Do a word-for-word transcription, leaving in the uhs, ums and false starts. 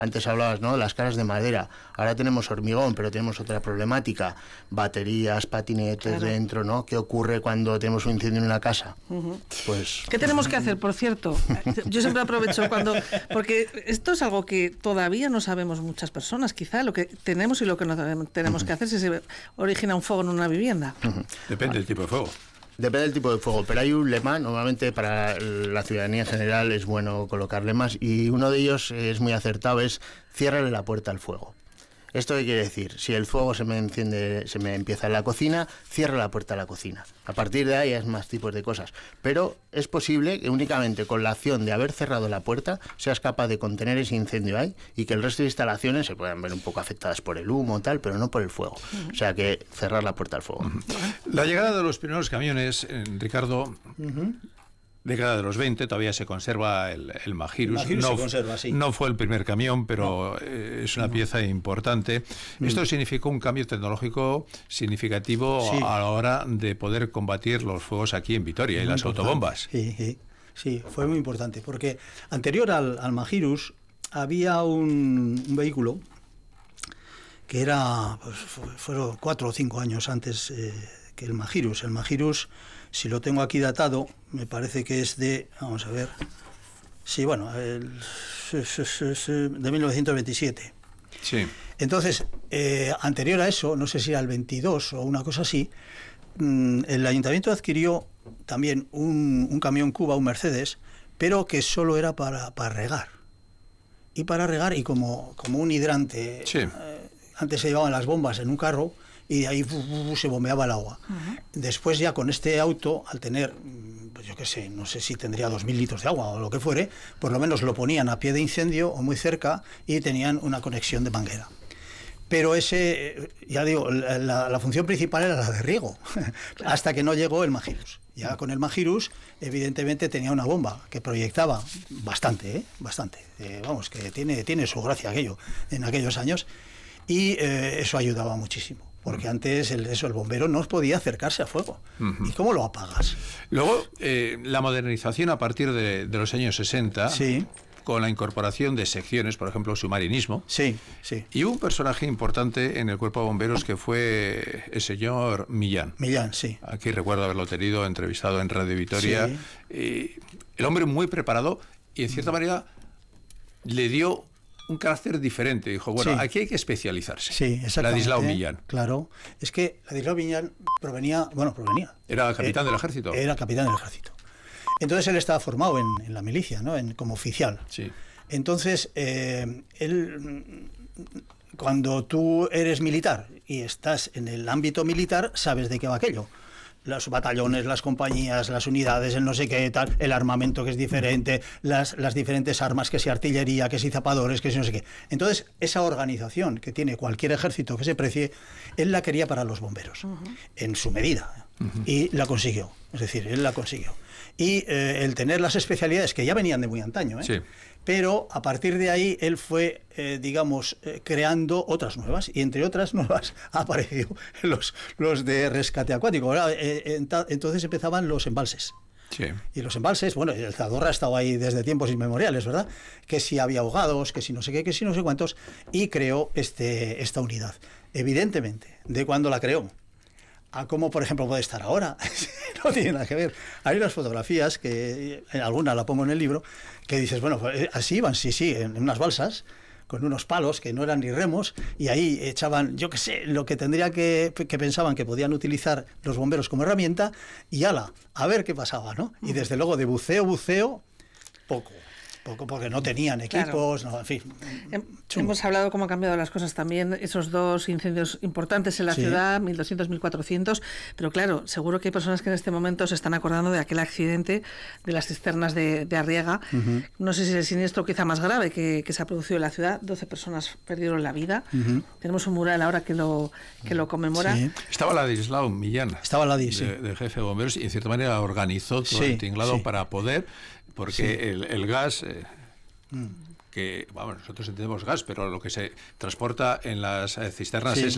Antes hablabas, ¿no?, las caras de madera. Ahora tenemos hormigón, pero tenemos otra problemática. Baterías, patinetes claro. dentro, ¿no? ¿Qué ocurre cuando tenemos un incendio en una casa? Uh-huh. Pues... ¿Qué tenemos que hacer, por cierto? Yo siempre aprovecho cuando... Porque esto es algo que todavía no sabemos muchas personas. Quizá lo que tenemos y lo que no tenemos uh-huh. que hacer si se origina un fuego en una vivienda. Uh-huh. Depende del tipo de fuego. Depende del tipo de fuego, pero hay un lema, normalmente para la ciudadanía en general es bueno colocar lemas, y uno de ellos es muy acertado, es ciérrale la puerta al fuego. ¿Esto qué quiere decir? Si el fuego se me enciende, se me empieza en la cocina, cierra la puerta a la cocina. A partir de ahí hay más tipos de cosas. Pero es posible que únicamente con la acción de haber cerrado la puerta seas capaz de contener ese incendio ahí y que el resto de instalaciones se puedan ver un poco afectadas por el humo o tal, pero no por el fuego. Uh-huh. O sea que cerrar la puerta al fuego. Uh-huh. La llegada de los primeros camiones, eh, Ricardo... Uh-huh. Década de los veinte, todavía se conserva el, el Magirus. El Magirus no, se conserva, sí. No fue el primer camión, pero no. eh, es una no. pieza importante. Mm. Esto significó un cambio tecnológico significativo sí. a la hora de poder combatir los fuegos aquí en Vitoria muy y las importante. autobombas. Sí, sí, sí, fue muy importante, porque anterior al, al Magirus había un, un vehículo que era, pues, fueron cuatro o cinco años antes eh, que el Magirus. El Magirus, si lo tengo aquí datado, me parece que es de, vamos a ver, sí, bueno, el, de mil novecientos veintisiete. Sí. Entonces, eh, anterior a eso, no sé si era el veintidós o una cosa así, mmm, el ayuntamiento adquirió también un, un camión Cuba, un Mercedes, pero que solo era para, para regar. Y para regar, y como, como un hidrante, sí. eh, antes se llevaban las bombas en un carro, y de ahí uh, uh, se bombeaba el agua. Uh-huh. Después ya con este auto, al tener, pues yo qué sé, no sé si tendría dos mil litros de agua o lo que fuere, por lo menos lo ponían a pie de incendio o muy cerca y tenían una conexión de manguera. Pero ese, ya digo, la, la función principal era la de riego, hasta que no llegó el Magirus. Ya con el Magirus, evidentemente tenía una bomba que proyectaba bastante, ¿eh? bastante. Eh, vamos, que tiene, tiene su gracia aquello en aquellos años, y eh, eso ayudaba muchísimo. Porque antes el, eso, el bombero no podía acercarse a fuego. Uh-huh. ¿Y cómo lo apagas? Luego, eh, la modernización a partir de, de los años sesenta, sí. con la incorporación de secciones, por ejemplo, submarinismo. Sí, sí. Y un personaje importante en el cuerpo de bomberos que fue el señor Millán. Millán, sí. Aquí recuerdo haberlo tenido entrevistado en Radio Vitoria. Sí. Eh, el hombre muy preparado y, en cierta uh-huh. manera, le dio un carácter diferente. Dijo, bueno, sí. aquí hay que especializarse. Sí, exactamente. Ladislao Millán. Claro. Es que Ladislao Millán provenía, bueno, provenía. Era capitán eh, del ejército. Era capitán del ejército. Entonces él estaba formado en, en la milicia, ¿no? En, como oficial. Sí. Entonces, eh, él, cuando tú eres militar y estás en el ámbito militar, sabes de qué va aquello. Los batallones, las compañías, las unidades, el no sé qué tal, el armamento que es diferente, las, las diferentes armas, que si artillería, que si zapadores, que si no sé qué. Entonces, esa organización que tiene cualquier ejército que se precie, él la quería para los bomberos, uh-huh. en su medida, uh-huh. y la consiguió. Es decir, él la consiguió. Y eh, el tener las especialidades que ya venían de muy antaño, ¿eh? Sí. Pero a partir de ahí él fue, eh, digamos, eh, creando otras nuevas, y entre otras nuevas apareció los, los de rescate acuático. Ahora, eh, ent- entonces empezaban los embalses. Sí. Y los embalses, bueno, el Zadorra ha estado ahí desde tiempos inmemoriales, ¿verdad? Que si había ahogados, que si no sé qué, que si no sé cuántos, y creó este, esta unidad. Evidentemente, de cuando la creó a cómo, por ejemplo, puede estar ahora, no tiene nada que ver. Hay unas fotografías, que en alguna la pongo en el libro, que dices, bueno, así iban, sí, sí, en unas balsas, con unos palos que no eran ni remos, y ahí echaban, yo qué sé, lo que tendría que, que pensaban que podían utilizar los bomberos como herramienta, y ala, a ver qué pasaba, ¿no? Y desde luego de buceo, buceo, poco. Poco, porque no tenían equipos, claro. no, en fin. Hemos hablado cómo han cambiado las cosas también, esos dos incendios importantes en la sí. ciudad, mil doscientos, mil cuatrocientos, pero claro, seguro que hay personas que en este momento se están acordando de aquel accidente de las cisternas de, de Arriaga. Uh-huh. No sé si es el siniestro quizá más grave que, que se ha producido en la ciudad, doce personas perdieron la vida. Uh-huh. Tenemos un mural ahora que lo, que lo conmemora. Sí. Estaba Ladislao Millán, Estaba Ladis, de, sí. de jefe de bomberos, y en cierta manera organizó todo sí, el tinglado sí. para poder, porque sí. el, el gas... Eh, mm. que, vamos, nosotros entendemos gas, pero lo que se transporta en las cisternas sí. es